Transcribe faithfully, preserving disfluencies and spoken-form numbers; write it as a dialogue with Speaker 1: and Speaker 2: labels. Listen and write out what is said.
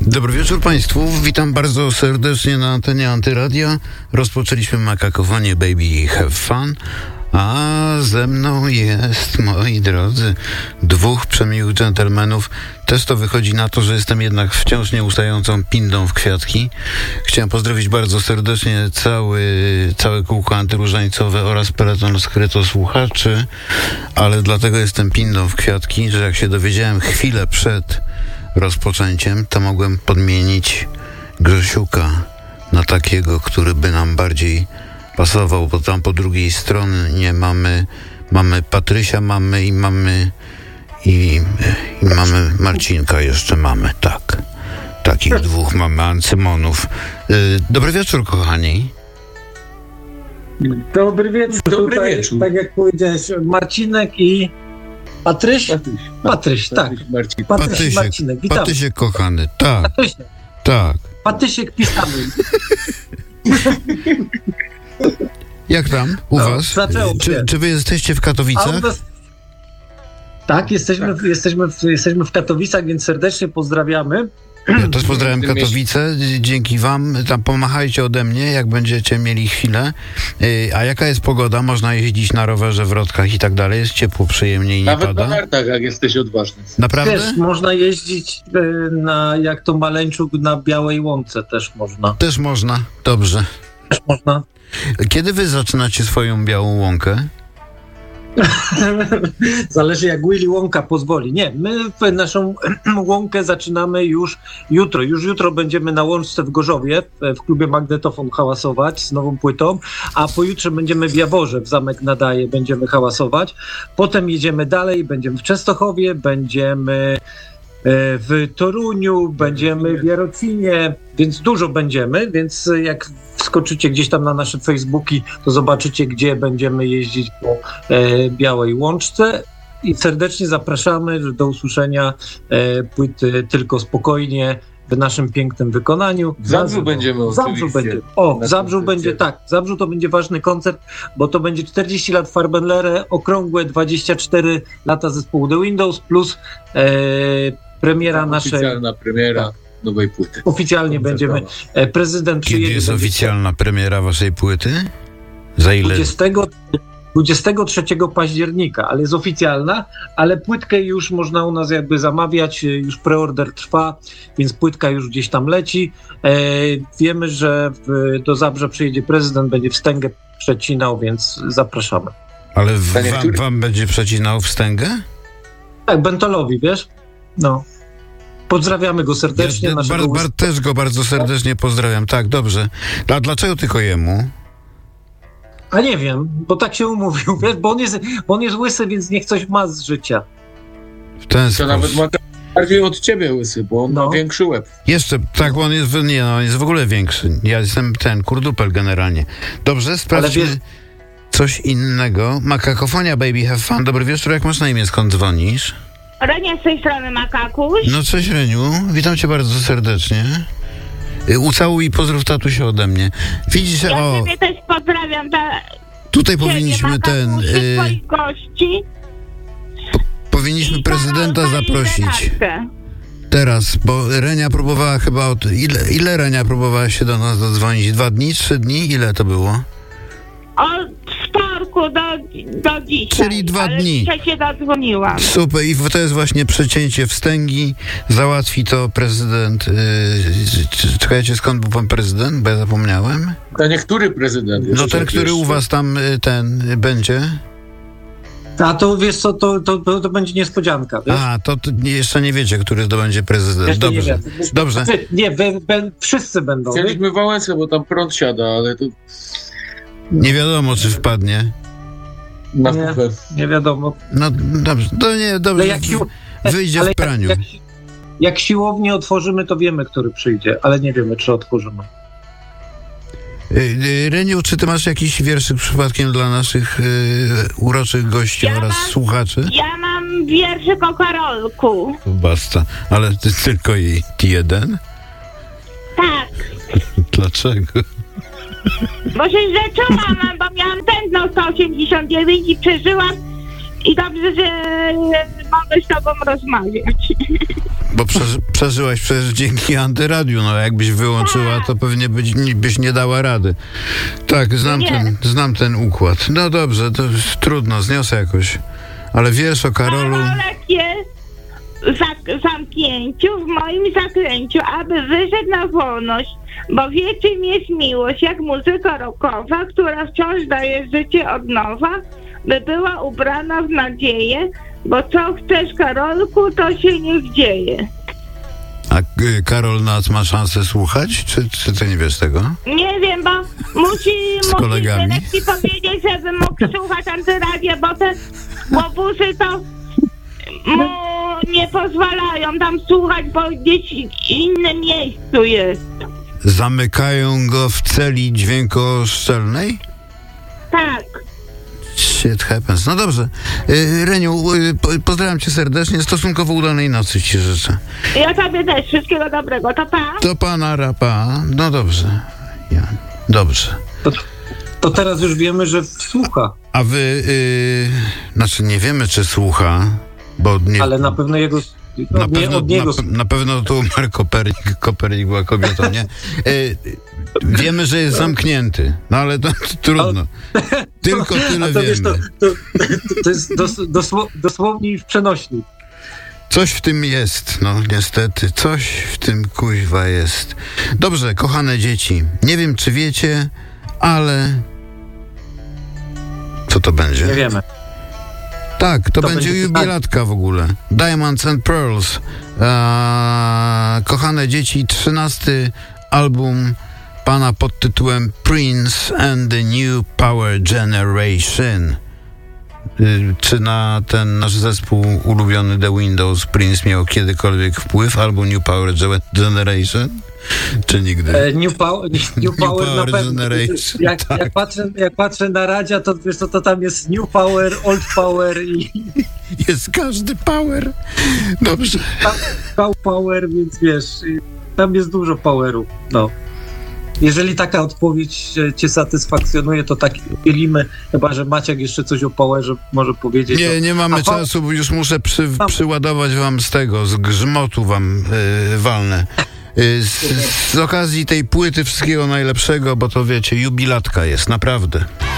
Speaker 1: Dobry wieczór Państwu, witam bardzo serdecznie na antenie Antyradia. Rozpoczęliśmy Makakofonię Baby Have Fun, a ze mną jest, moi drodzy, dwóch przemiłych dżentelmenów. Też to wychodzi na to, że jestem jednak wciąż nieustającą pindą w kwiatki. Chciałem pozdrowić bardzo serdecznie cały, całe kółko antyróżańcowe oraz peleton skryto słuchaczy, ale dlatego jestem pindą w kwiatki, że jak się dowiedziałem chwilę przed rozpoczęciem, to mogłem podmienić Grzesiuka na takiego, który by nam bardziej pasował, bo tam po drugiej stronie mamy, mamy Patrysia, mamy i mamy i, i mamy Marcinka jeszcze mamy, tak. Takich dwóch mamy ancymonów. Yy, dobry wieczór, kochani.
Speaker 2: Dobry wieczór.
Speaker 3: Dobry
Speaker 2: Tutaj,
Speaker 3: wieczór.
Speaker 2: tak jak powiedziałeś, Marcinek i Patryś?
Speaker 3: Patryś,
Speaker 2: Patryś, tak.
Speaker 3: Marcin.
Speaker 2: Patryś i
Speaker 1: Patysiek,
Speaker 2: Marcinek, witam.
Speaker 1: Patysiek kochany, tak,
Speaker 2: Patysiek,
Speaker 1: tak.
Speaker 2: Patysiek pisany.
Speaker 1: Jak tam u
Speaker 2: No,
Speaker 1: was?
Speaker 2: zaczęło się.
Speaker 1: Czy, czy wy jesteście w
Speaker 2: A u
Speaker 1: Katowicach?
Speaker 2: nas... Tak, jesteśmy, w- jesteśmy, w, jesteśmy w Katowicach, więc serdecznie pozdrawiamy.
Speaker 1: Ja też pozdrawiam
Speaker 3: W tym
Speaker 1: Katowice, dzięki wam, tam pomachajcie ode mnie, jak będziecie mieli chwilę. Yy, a jaka jest pogoda? Można jeździć na rowerze, w Rodkach i tak dalej, jest ciepło, przyjemnie i nie
Speaker 3: Nawet na
Speaker 1: pada?
Speaker 3: nartach, jak jesteś odważny.
Speaker 1: Naprawdę?
Speaker 2: Też można jeździć y, na, jak to Maleńczuk, na Białej Łące też można.
Speaker 1: Też można, dobrze.
Speaker 2: Też można.
Speaker 1: Kiedy wy zaczynacie swoją białą łąkę?
Speaker 2: Zależy jak Willy Wonka pozwoli. Nie, my w naszą łąkę zaczynamy już jutro. Już jutro będziemy na Łączce w Gorzowie w klubie Magnetofon hałasować z nową płytą, a pojutrze będziemy w Jaworze, w Zamek Nadaje, będziemy hałasować. Potem jedziemy dalej, będziemy w Częstochowie, będziemy w Toruniu, będziemy w Jarocinie, więc dużo będziemy, więc jak wskoczycie gdzieś tam na nasze Facebooki, to zobaczycie, gdzie będziemy jeździć po e, Białej Łączce i serdecznie zapraszamy do usłyszenia e, płyty Tylko Spokojnie w naszym pięknym wykonaniu.
Speaker 3: W Zabrzu będziemy
Speaker 2: W Zabrzu
Speaker 3: oczywiście.
Speaker 2: będzie. O, w
Speaker 3: Na
Speaker 2: Zabrzu
Speaker 3: koncercie.
Speaker 2: będzie, tak, w Zabrzu to będzie ważny koncert, bo to będzie czterdzieści lat Farbenlere, okrągłe dwadzieścia cztery lata zespołu The Windows plus e, premiera naszej...
Speaker 3: Oficjalna premiera nowej płyty.
Speaker 2: Oficjalnie będziemy. e, Prezydent
Speaker 1: Kiedy
Speaker 2: przyjedzie.
Speaker 1: jest
Speaker 2: będzie
Speaker 1: oficjalna premiera waszej płyty? Za ile?
Speaker 2: dwudziestego dwudziestego trzeciego października, ale jest oficjalna, ale płytkę już można u nas jakby zamawiać, e, już preorder trwa, więc płytka już gdzieś tam leci. E, wiemy, że w, do Zabrza przyjedzie prezydent, będzie wstęgę przecinał, więc zapraszamy.
Speaker 1: Ale w,
Speaker 3: Panie,
Speaker 1: wam,
Speaker 3: który-
Speaker 1: wam będzie przecinał wstęgę?
Speaker 2: Tak, Bentolowi, wiesz? No. Pozdrawiamy go serdecznie.
Speaker 1: Ja,
Speaker 2: naszego
Speaker 1: bar, bar, też go bardzo serdecznie pozdrawiam, tak, dobrze. A dlaczego tylko jemu?
Speaker 2: A nie wiem, bo tak się umówił, wiesz, bo on jest, bo on jest łysy, więc niech coś ma z życia.
Speaker 1: W ten
Speaker 3: To nawet
Speaker 1: sposób.
Speaker 3: ma bardziej od ciebie łysy, bo on
Speaker 2: No.
Speaker 3: ma większy łeb.
Speaker 1: Jeszcze, tak, bo on jest, w- nie, no, on jest w ogóle większy. Ja jestem ten, kurdupel generalnie. Dobrze, sprawdźmy
Speaker 2: wiesz-
Speaker 1: coś innego. Makakofonia Baby Have Fun. Dobry wieczór, jak masz na imię, skąd dzwonisz?
Speaker 4: Renia z tej strony Makakuś.
Speaker 1: No cześć Reniu, witam cię bardzo serdecznie. Y, Ucałuj i pozdrów tatusia ode mnie. Widzisz,
Speaker 4: Ja
Speaker 1: o,
Speaker 4: ciebie też pozdrawiam. Ta,
Speaker 1: tutaj
Speaker 4: ciebie,
Speaker 1: powinniśmy ten,
Speaker 4: Makakuś,
Speaker 1: y,
Speaker 4: twoich gości.
Speaker 1: powinniśmy
Speaker 4: I
Speaker 1: prezydenta
Speaker 4: Karolka i
Speaker 1: zaprosić.
Speaker 4: Renatkę.
Speaker 1: Teraz, bo Renia próbowała chyba od... Ile, ile Renia próbowała się do nas zadzwonić? Dwa dni, trzy dni? Ile to było?
Speaker 4: Od wtorku do, do dzisiaj.
Speaker 1: Czyli dwa
Speaker 4: ale
Speaker 1: dni.
Speaker 4: dzisiaj się dodzwoniłam.
Speaker 1: Super, i to jest właśnie przecięcie wstęgi. Załatwi to prezydent... Yy, c- czekajcie, skąd był pan prezydent? Bo ja zapomniałem.
Speaker 3: To niektóry prezydent.
Speaker 1: No
Speaker 3: jeszcze
Speaker 1: ten, który
Speaker 3: jeszcze.
Speaker 1: u was tam y, ten y, będzie.
Speaker 2: A to wiesz co, to, to, to, to będzie niespodzianka, wiesz?
Speaker 1: A, to, to nie- jeszcze nie wiecie, który to będzie prezydent.
Speaker 2: Jeszcze nie
Speaker 1: Dobrze,
Speaker 2: wiem.
Speaker 1: dobrze.
Speaker 2: Wy- Nie, wy, wy, wszyscy będą. wiesz?
Speaker 3: Chcieliśmy Wałęsę, bo tam prąd siada, ale to
Speaker 1: Nie wiadomo, czy wpadnie.
Speaker 3: na
Speaker 2: Nie.
Speaker 3: kupę.
Speaker 2: Nie wiadomo.
Speaker 1: No dobrze, to nie,
Speaker 2: Ale
Speaker 1: dobrze.
Speaker 2: jak, sił,
Speaker 1: Wyjdzie
Speaker 2: ale
Speaker 1: w praniu.
Speaker 2: Jak, jak, jak siłownię otworzymy, to wiemy, który przyjdzie, ale nie wiemy, czy otworzymy.
Speaker 1: Y, y, Reniu, czy ty masz jakiś wierszyk przypadkiem dla naszych y, uroczych gości
Speaker 4: Ja
Speaker 1: oraz
Speaker 4: mam-
Speaker 1: słuchaczy?
Speaker 4: Ja mam wierszyk o Karolku.
Speaker 1: Basta, ale ty, tylko i jeden?
Speaker 4: Tak.
Speaker 1: Dlaczego?
Speaker 4: Bo się źle czułam, bo miałam tętno sto osiemdziesiąt dziewięć i przeżyłam. I dobrze, że mogę z tobą rozmawiać.
Speaker 1: Bo przeży, przeżyłaś przecież dzięki Antyradiu, no jakbyś wyłączyła, to pewnie byś, byś nie dała rady. Tak, znam
Speaker 4: Nie.
Speaker 1: ten, znam ten układ. No dobrze, to jest trudno, zniosę jakoś. Ale wiersz o Karolu...
Speaker 4: Karolek jest w zak- zamknięciu w moim zaklęciu, aby wyszedł na wolność, bo wie, czym jest miłość, jak muzyka rockowa, która wciąż daje życie od nowa, by była ubrana w nadzieję, bo co chcesz, Karolku, to się niech dzieje.
Speaker 1: A y, Karol nas ma szansę słuchać? Czy, czy ty nie wiesz tego?
Speaker 4: Nie wiem, bo musi,
Speaker 1: Z
Speaker 4: musi
Speaker 1: kolegami.
Speaker 4: dyrekcji powiedzieć, żeby mógł słuchać Antyradia, bo te łobuzy to mu nie pozwalają tam słuchać, bo gdzieś w innym miejscu jest.
Speaker 1: Zamykają go w celi dźwiękoszczelnej?
Speaker 4: Tak.
Speaker 1: Shit happens. No dobrze. Y, Reniu, y, po, pozdrawiam cię serdecznie. Stosunkowo udanej nocy ci życzę.
Speaker 4: Ja tobie też wszystkiego dobrego. To pa.
Speaker 1: To pana rapa. No dobrze. Ja. Dobrze.
Speaker 2: To, to teraz już wiemy, że słucha,
Speaker 1: A wy, y, znaczy nie wiemy, czy słucha, bo nie...
Speaker 2: ale na pewno jego...
Speaker 1: Na
Speaker 2: Od, nie,
Speaker 1: pewno,
Speaker 2: od niego...
Speaker 1: na, na pewno tu umarł Kopernik. Kopernik była kobietą, nie? Y, wiemy, że jest zamknięty. No ale to, to trudno. Tylko tyle
Speaker 2: A to, wiesz,
Speaker 1: wiemy.
Speaker 2: to, to, to jest dos, dosło, dosłownie i w przenośni.
Speaker 1: Coś w tym jest, no niestety. Coś w tym kuźwa jest. Dobrze, kochane dzieci. Nie wiem, czy wiecie, ale... Co to będzie?
Speaker 2: Nie wiemy.
Speaker 1: Tak, to,
Speaker 2: To
Speaker 1: będzie
Speaker 2: będzie
Speaker 1: jubilatka w ogóle. Diamonds and Pearls. Eee, kochane dzieci, trzynasty album pana pod tytułem Prince and the New Power Generation. Y, czy na ten nasz zespół ulubiony The Windows Prince miał kiedykolwiek wpływ, albo New Power Generation? Czy nigdy?
Speaker 2: E, New, Power, New,
Speaker 1: New
Speaker 2: Power
Speaker 1: Power
Speaker 2: na pewno.
Speaker 1: Generation,
Speaker 2: Jak,
Speaker 1: tak.
Speaker 2: jak, patrzę, jak patrzę na Radzia, to wiesz co, to tam jest New Power, Old Power i
Speaker 1: Jest każdy power. Dobrze.
Speaker 2: Cow Power, więc wiesz, i tam jest dużo poweru. No. Jeżeli taka odpowiedź e, cię satysfakcjonuje, to tak udzielimy, chyba że Maciek jeszcze coś o powerze może powiedzieć.
Speaker 1: Nie, nie mamy
Speaker 2: A pa-
Speaker 1: czasu, bo już muszę przy, przyładować wam z tego, z grzmotu wam yy, walnę. Yy, z, z okazji tej płyty wszystkiego najlepszego, bo to wiecie, jubilatka jest, naprawdę.